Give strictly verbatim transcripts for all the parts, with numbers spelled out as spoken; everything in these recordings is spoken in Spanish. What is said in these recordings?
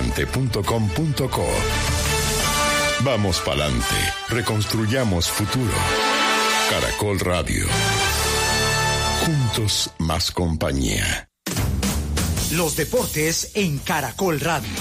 pa'lante punto com punto co. Vamos pa'lante, reconstruyamos futuro. Caracol Radio. Juntos más compañía. Los deportes en Caracol Radio.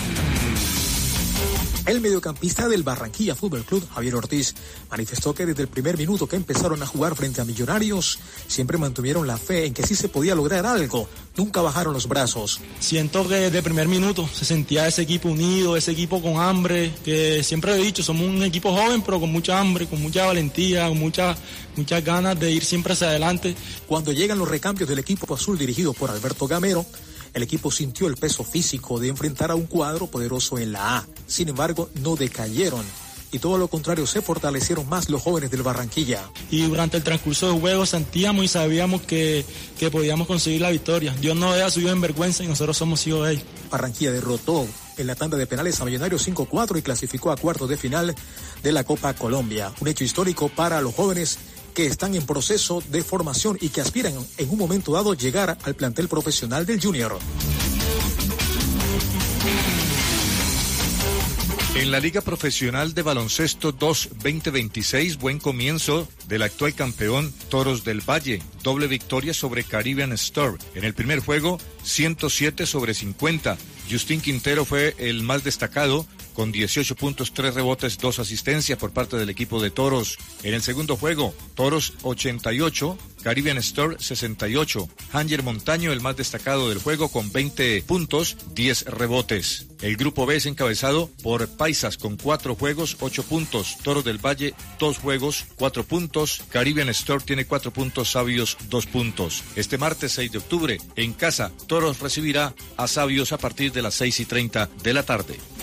El mediocampista del Barranquilla Fútbol Club, Javier Ortiz, manifestó que desde el primer minuto que empezaron a jugar frente a Millonarios, siempre mantuvieron la fe en que sí se podía lograr algo, nunca bajaron los brazos. Siento que desde el primer minuto se sentía ese equipo unido, ese equipo con hambre, que siempre he dicho, somos un equipo joven, pero con mucha hambre, con mucha valentía, con mucha, muchas ganas de ir siempre hacia adelante. Cuando llegan los recambios del equipo azul dirigido por Alberto Gamero, el equipo sintió el peso físico de enfrentar a un cuadro poderoso en la A. Sin embargo, no decayeron y todo lo contrario, se fortalecieron más los jóvenes del Barranquilla. Y durante el transcurso del juego sentíamos y sabíamos que, que podíamos conseguir la victoria. Dios no deja su hijo en vergüenza y nosotros somos hijos de él. Barranquilla derrotó en la tanda de penales a Millonarios cinco cuatro y clasificó a cuartos de final de la Copa Colombia. Un hecho histórico para los jóvenes que están en proceso de formación y que aspiran en un momento dado llegar al plantel profesional del Junior. En la Liga Profesional de Baloncesto dos veinte veintiséis, buen comienzo del actual campeón Toros del Valle. Doble victoria sobre Caribbean Store. En el primer juego, ciento siete sobre cincuenta. Justin Quintero fue el más destacado, con dieciocho puntos, tres rebotes, dos asistencias por parte del equipo de Toros. En el segundo juego, Toros ochenta y ocho, Caribbean Store sesenta y ocho. Hanger Montaño, el más destacado del juego, con veinte puntos, diez rebotes. El grupo B es encabezado por Paisas con cuatro juegos, ocho puntos. Toros del Valle, dos juegos, cuatro puntos. Caribbean Store tiene cuatro puntos, Sabios, dos puntos. Este martes seis de octubre, en casa, Toros recibirá a Sabios a partir de las seis y treinta de la tarde.